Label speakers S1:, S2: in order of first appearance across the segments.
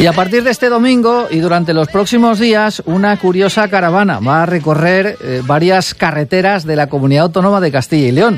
S1: Y a partir de este domingo y durante los próximos días, una curiosa caravana va a recorrer varias carreteras de la Comunidad Autónoma de Castilla y León.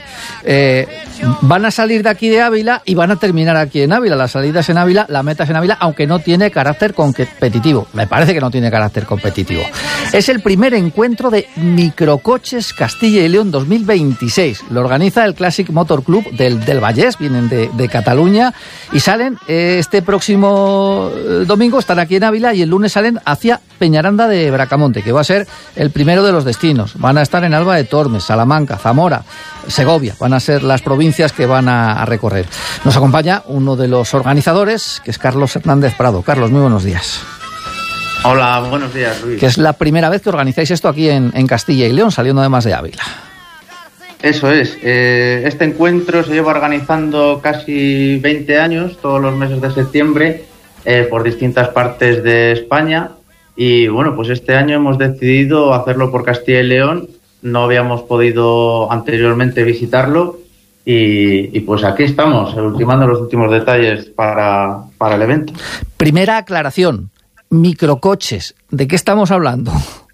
S1: Van a salir de aquí de Ávila y van a terminar aquí en Ávila. La salida es en Ávila, la meta es en Ávila, aunque no tiene carácter competitivo. Me parece que no tiene carácter competitivo. Es el primer encuentro de Microcoches Castilla y León 2026. Lo organiza el Classic Motor Club del Vallès, vienen de Cataluña y salen este próximo domingo, están aquí en Ávila y el lunes salen hacia Peñaranda de Bracamonte, que va a ser el primero de los destinos. Van a estar en Alba de Tormes, Salamanca, Zamora, Segovia, van a ser las provincias que van a recorrer. Nos acompaña uno de los organizadores, que es Carlos Hernández Prado. Carlos, muy buenos días.
S2: Hola, buenos días, Luis.
S1: Que es la primera vez que organizáis esto aquí en Castilla y León, saliendo además de Ávila.
S2: Eso es. Este encuentro se lleva organizando casi 20 años, todos los meses de septiembre, por distintas partes de España. Y bueno, pues este año hemos decidido hacerlo por Castilla y León. No habíamos podido anteriormente visitarlo y pues aquí estamos, ultimando los últimos detalles para el evento.
S1: Primera aclaración, microcoches, ¿de qué estamos hablando?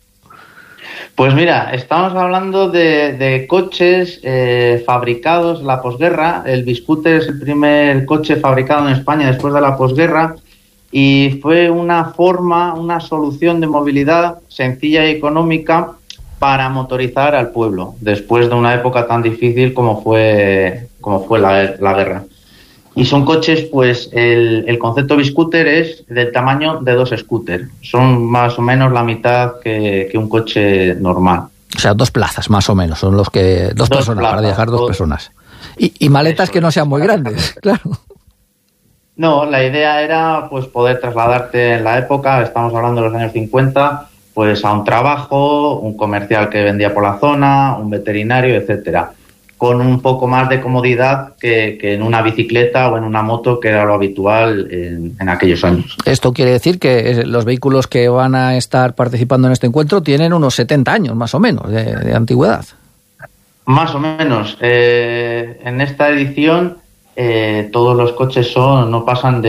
S2: Pues mira, estamos hablando de coches fabricados en la posguerra. El Biscooter es el primer coche fabricado en España después de la posguerra y fue una solución de movilidad sencilla y económica para motorizar al pueblo después de una época tan difícil como fue la guerra. Y son coches, pues el concepto Biscooter es del tamaño de 2 scooters. Son más o menos la mitad que un coche normal.
S1: O sea, 2 plazas más o menos, son los que... Dos personas, plazas, para viajar 2 personas. Y maletas que no sean muy grandes, claro.
S2: No, la idea era pues poder trasladarte en la época, estamos hablando de los años 50, pues a un trabajo, un comercial que vendía por la zona, un veterinario, etcétera, con un poco más de comodidad que en una bicicleta o en una moto, que era lo habitual en aquellos años.
S1: Esto quiere decir que los vehículos que van a estar participando en este encuentro tienen unos 70 años, más o menos, de antigüedad.
S2: Más o menos. En esta edición todos los coches no pasan de